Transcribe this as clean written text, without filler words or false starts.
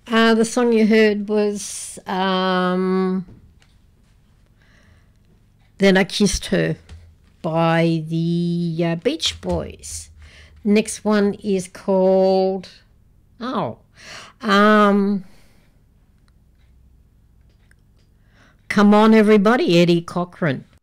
The song you heard was Then I Kissed Her by the Beach Boys. Next one is called, Come On Everybody, Eddie Cochran.